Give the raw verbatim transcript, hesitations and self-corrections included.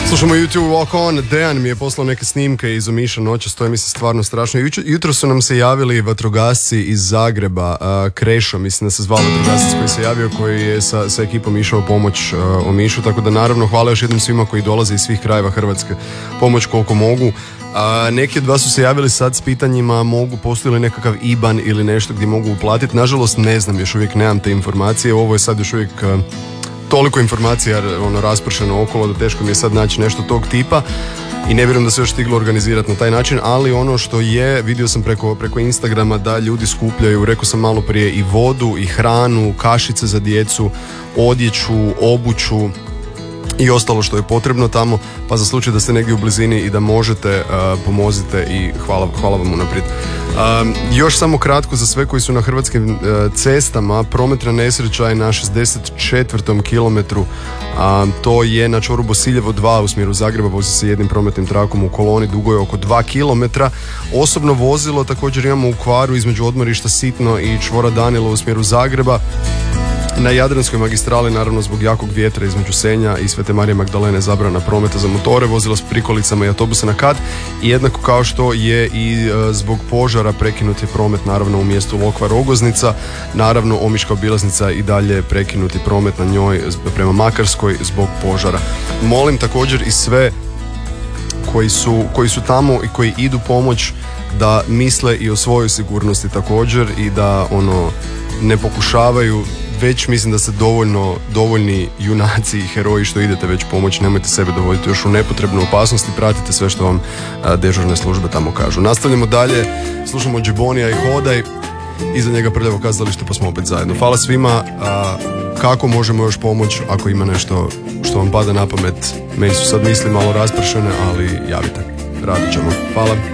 Slušamo YouTube Walk On. Dejan mi je poslao neke snimke iz Omiša noćas, to je mi se stvarno strašno. Juč, jutro su nam se javili vatrogasci iz Zagreba, uh, Krešo, mislim da se zvao vatrogasac koji se javio, koji je sa, sa ekipom išao pomoć uh, Omišu, tako da naravno hvala još jednom svima koji dolaze iz svih krajeva Hrvatske pomoć koliko mogu. A, neki od vas su se javili sad s pitanjima mogu, postoji li nekakav I B A N ili nešto gdje mogu uplatiti. Nažalost ne znam, još uvijek nemam te informacije. Ovo je sad još uvijek uh, toliko informacija ono, raspršeno okolo da teško mi je sad naći nešto tog tipa i ne vjerujem da se još stiglo organizirati na taj način, ali ono što je, vidio sam preko, preko Instagrama da ljudi skupljaju, rekao sam malo prije, i vodu i hranu, kašice za djecu, odjeću, obuću i ostalo što je potrebno tamo, pa za slučaj da ste negdje u blizini i da možete, uh, pomozite i hvala, hvala vam unaprijed. Um, još samo kratko za sve koji su na hrvatskim uh, cestama, prometna nesreća je na šezdeset četvrtom kilometru, um, to je na čvoru Bosiljevo dva u smjeru Zagreba, vozi se jednim prometnim trakom u koloni, dugo je oko dva kilometra. Osobno vozilo također imamo u kvaru između odmorišta Sitno i čvora Danilo u smjeru Zagreba. Na Jadranskoj magistrali, naravno zbog jakog vjetra između Senja i Svete Marije Magdalene, zabrana prometa za motore, vozila s prikolicama i autobusa na kat, i jednako kao što je i e, zbog požara prekinuti promet naravno u mjestu Lokva Rogoznica, naravno Omiška obilaznica i dalje prekinuti promet na njoj prema Makarskoj zbog požara. Molim također i sve koji su, koji su tamo i koji idu pomoć da misle i o svojoj sigurnosti također i da ono ne pokušavaju, već mislim da ste dovoljno, dovoljni junaci i heroji što idete već pomoći, nemojte sebe dovoditi još u nepotrebnu opasnost i pratite sve što vam a, dežurne službe tamo kažu. Nastavljamo dalje, slušamo Džibonija i Hodaj, iza njega Prljavo kazalište, pa smo opet zajedno. Hvala svima, a, kako možemo još pomoći ako ima nešto što vam pada na pamet, meni su sad misli malo raspršene, ali javite, radit ćemo. Hvala.